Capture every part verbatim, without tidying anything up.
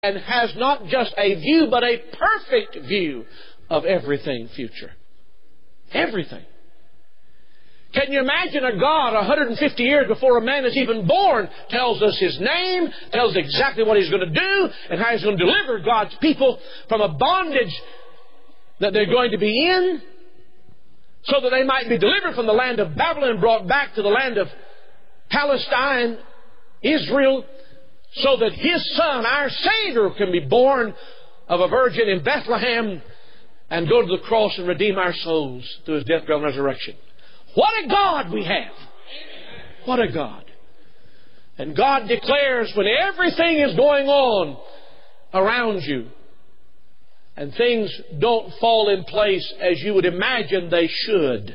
and has not just a view, but a perfect view of everything future. Everything. Can you imagine a God one hundred fifty years before a man is even born tells us his name, tells us exactly what he's going to do, and how he's going to deliver God's people from a bondage that they're going to be in, so that they might be delivered from the land of Babylon and brought back to the land of Palestine, Israel, so that His Son, our Savior, can be born of a virgin in Bethlehem and go to the cross and redeem our souls through His death, burial, and resurrection. What a God we have! What a God! And God declares when everything is going on around you and things don't fall in place as you would imagine they should,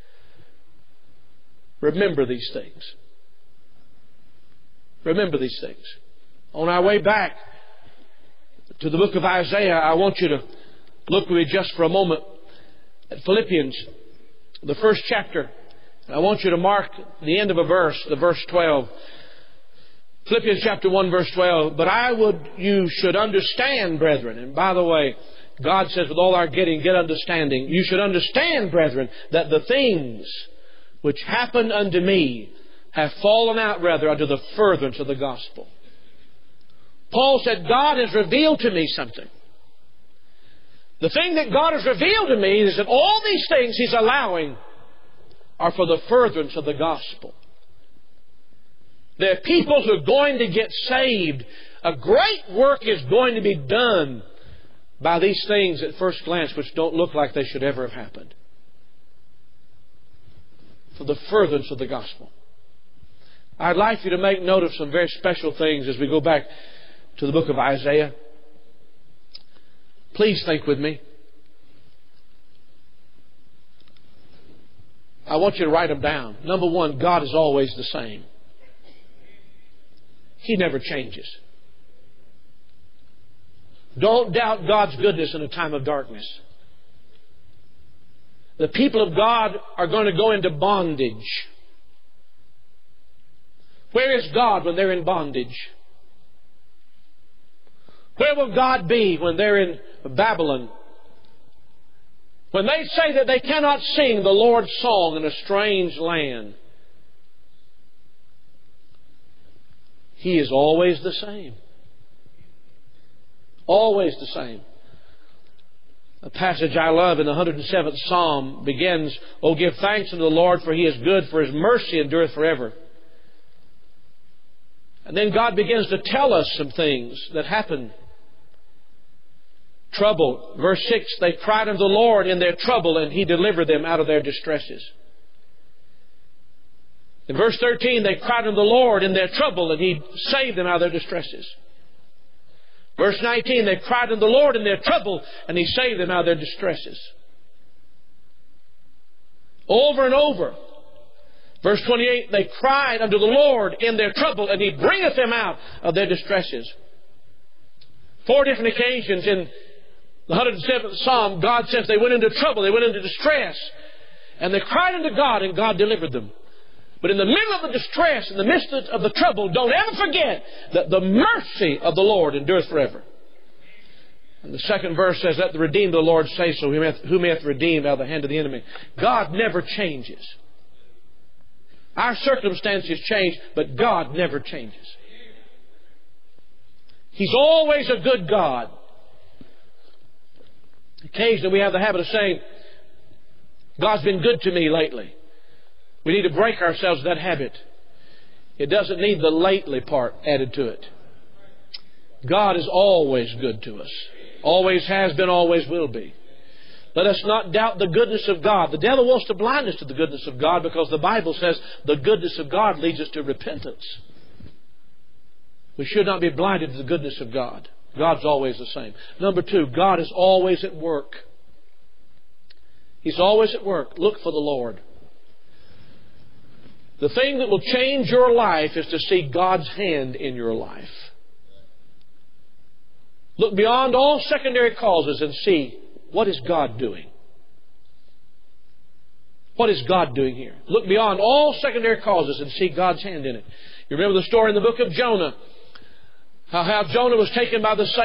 remember these things. Remember these things. On our way back to the book of Isaiah, I want you to look with me just for a moment at Philippians, the first chapter. I want you to mark the end of a verse, the verse twelve. Philippians chapter one, verse twelve. But I would you should understand, brethren. And by the way, God says, with all our getting, get understanding. You should understand, brethren, that the things which happened unto me have fallen out rather unto the furtherance of the gospel. Paul said, God has revealed to me something. The thing that God has revealed to me is that all these things He's allowing are for the furtherance of the gospel. There are people who are going to get saved. A great work is going to be done by these things at first glance which don't look like they should ever have happened. For the furtherance of the gospel. I'd like you to make note of some very special things as we go back to the book of Isaiah. Please think with me. I want you to write them down. Number one, God is always the same. He never changes. Don't doubt God's goodness in a time of darkness. The people of God are going to go into bondage. Where is God when they're in bondage? Where will God be when they're in Babylon? When they say that they cannot sing the Lord's song in a strange land, He is always the same. Always the same. A passage I love in the one hundred seventh Psalm begins, "O give thanks unto the Lord, for He is good, for His mercy endureth forever." And then God begins to tell us some things that happen. Trouble. Verse six, they cried unto the Lord in their trouble, and He delivered them out of their distresses. In verse thirteen, they cried unto the Lord in their trouble, and He saved them out of their distresses. Verse nineteen, they cried unto the Lord in their trouble, and He saved them out of their distresses. Over and over. Verse twenty-eight, they cried unto the Lord in their trouble, and He bringeth them out of their distresses. Four different occasions in the one hundred seventh Psalm, God says they went into trouble, they went into distress, and they cried unto God, and God delivered them. But in the middle of the distress, in the midst of the trouble, don't ever forget that the mercy of the Lord endureth forever. And the second verse says, let the redeemed of the Lord say so, whom He hath redeemed out of the hand of the enemy. God never changes. Our circumstances change, but God never changes. He's always a good God. Occasionally we have the habit of saying, God's been good to me lately. We need to break ourselves of that habit. It doesn't need the lately part added to it. God is always good to us. Always has been, always will be. Let us not doubt the goodness of God. The devil wants to blind us to the goodness of God because the Bible says the goodness of God leads us to repentance. We should not be blinded to the goodness of God. God's always the same. Number two, God is always at work. He's always at work. Look for the Lord. The thing that will change your life is to see God's hand in your life. Look beyond all secondary causes and see, what is God doing? What is God doing here? Look beyond all secondary causes and see God's hand in it. You remember the story in the book of Jonah. How, how Jonah was taken by the same